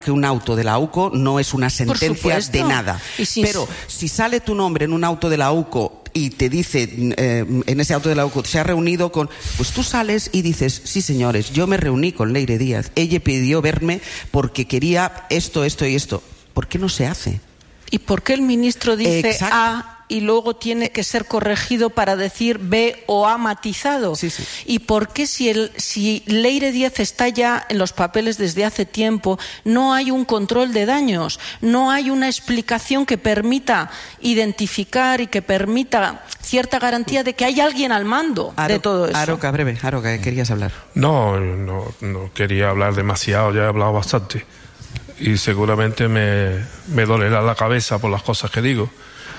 que un auto de la UCO no es una sentencia de nada. Pero si sale tu nombre en un auto de la UCO y te dice, en ese auto de la UCO se ha reunido con... Pues tú sales y dices, sí señores, yo me reuní con Leire Díaz. Ella pidió verme porque quería esto, esto y esto. ¿Por qué no se hace? ¿Y por qué el ministro dice Exacto. A y luego tiene que ser corregido para decir B o ha matizado? Sí, sí. ¿Y por qué si Leire Díaz está ya en los papeles desde hace tiempo, no hay un control de daños? No hay una explicación que permita identificar y que permita cierta garantía de que hay alguien al mando de todo eso. Aroca, breve. Aroca, ¿querías hablar? No quería hablar demasiado, ya he hablado bastante. Y seguramente me dolerá la cabeza por las cosas que digo.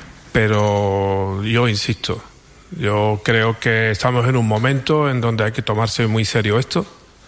Pero yo insisto, yo creo que estamos en un momento en donde hay que tomarse muy serio esto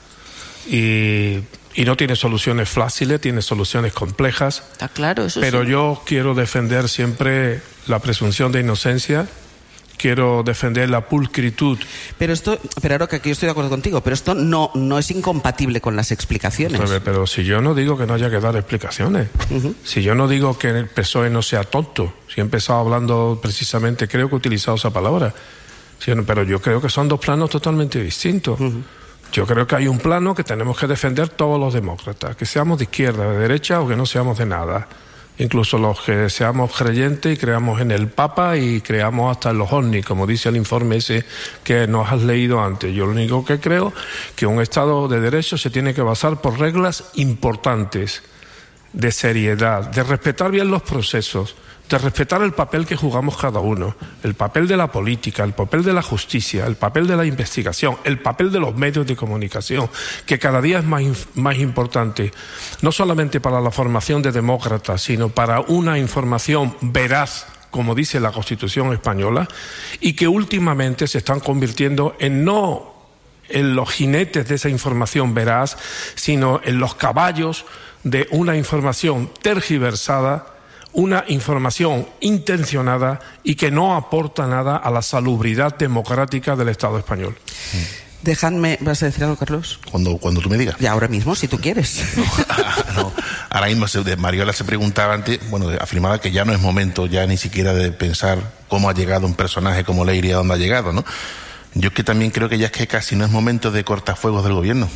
y no tiene soluciones fáciles, tiene soluciones complejas. Está claro, eso pero sí. Yo quiero defender siempre la presunción de inocencia, quiero defender la pulcritud. Pero Aroca, que yo estoy de acuerdo contigo, pero esto no es incompatible con las explicaciones. Pero si yo no digo que no haya que dar explicaciones, si yo no digo que el PSOE no sea tonto, si he empezado hablando precisamente, creo que he utilizado esa palabra, pero yo creo que son dos planos totalmente distintos. Yo creo que hay un plano que tenemos que defender todos los demócratas, que seamos de izquierda, de derecha o que no seamos de nada. Incluso los que seamos creyentes y creamos en el Papa y creamos hasta en los ovnis, como dice el informe ese que nos has leído antes. Yo lo único que creo que un Estado de Derecho se tiene que basar por reglas importantes, de seriedad, de respetar bien los procesos, de respetar el papel que jugamos cada uno, el papel de la política, el papel de la justicia, el papel de la investigación, el papel de los medios de comunicación, que cada día es más importante, no solamente para la formación de demócratas, sino para una información veraz, como dice la Constitución española, y que últimamente se están convirtiendo no en los jinetes de esa información veraz, sino en los caballos de una información tergiversada, una información intencionada y que no aporta nada a la salubridad democrática del Estado español. Dejadme, ¿vas a decir algo, Carlos? Cuando tú me digas. Ya, ahora mismo, si tú quieres. No, ahora mismo Mariola se preguntaba antes, afirmaba que ya no es momento ya ni siquiera de pensar cómo ha llegado un personaje como Leire y a dónde ha llegado, ¿no? Yo es que también creo que ya es que casi no es momento de cortafuegos del gobierno.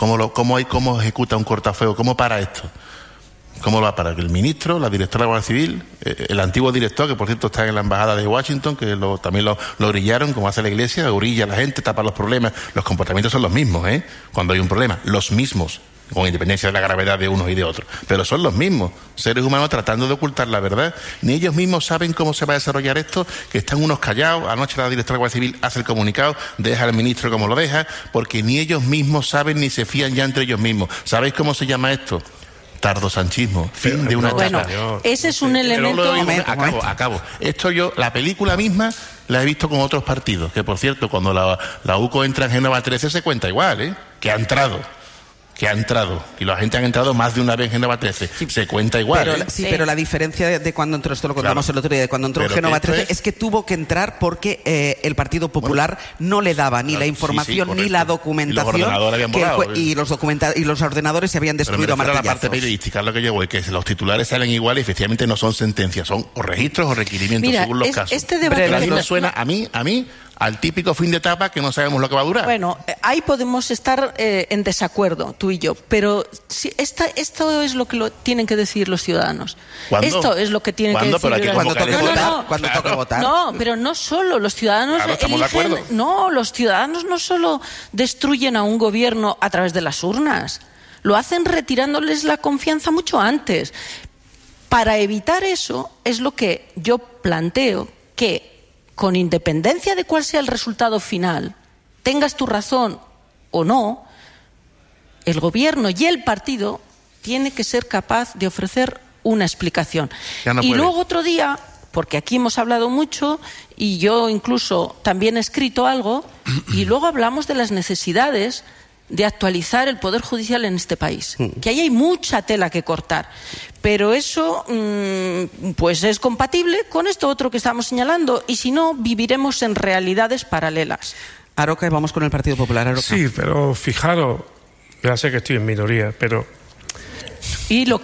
¿Cómo ejecuta un cortafuego? ¿Cómo para esto? ¿Cómo lo va a parar? El ministro, la directora de la Guardia Civil, el antiguo director, que por cierto está en la embajada de Washington, que también lo grillaron, como hace la Iglesia, orilla a la gente, tapa los problemas. Los comportamientos son los mismos, cuando hay un problema, los mismos, con independencia de la gravedad de unos y de otros, pero son los mismos, seres humanos tratando de ocultar la verdad. Ni ellos mismos saben cómo se va a desarrollar esto, que están unos callados. Anoche la directora de la Guardia Civil hace el comunicado, deja al ministro como lo deja, porque ni ellos mismos saben ni se fían ya entre ellos mismos. ¿Sabéis cómo se llama esto? Tardosanchismo, fin de una etapa. Bueno, ese es un elemento... Acabo. Esto la película misma la he visto con otros partidos, que por cierto, cuando la UCO entra en Génova 13 se cuenta igual, que ha entrado, y la gente han entrado más de una vez en Génova 13, se cuenta igual. Pero la diferencia de cuando entró, esto lo contamos el otro día, de cuando entró en Génova 13, es que tuvo que entrar porque el Partido Popular no le daba ni la información ni la documentación, y los ordenadores se habían destruido a martillazos. La parte periodística, lo que yo voy, que los titulares salen igual y efectivamente no son sentencias, son o registros o requerimientos. Mira, según los casos. Este debate pero a mí me suena, a mí al típico fin de etapa que no sabemos lo que va a durar. Bueno, ahí podemos estar en desacuerdo, tú y yo, pero esto es lo que tienen que decidir los ciudadanos. ¿Cuándo? Esto es lo que tienen que decidir cuando toca votar. No, pero no solo los ciudadanos eligen, los ciudadanos no solo destruyen a un gobierno a través de las urnas, lo hacen retirándoles la confianza mucho antes. Para evitar eso es lo que yo planteo, que con independencia de cuál sea el resultado final, tengas tu razón o no, el gobierno y el partido tiene que ser capaz de ofrecer una explicación. Luego otro día, porque aquí hemos hablado mucho y yo incluso también he escrito algo, y luego hablamos de las necesidades de actualizar el Poder Judicial en este país, que ahí hay mucha tela que cortar, pero eso pues es compatible con esto otro que estamos señalando, y si no, viviremos en realidades paralelas. Aroca, vamos con el Partido Popular. Aroca. Sí, pero fijaros, ya sé que estoy en minoría, pero Y lo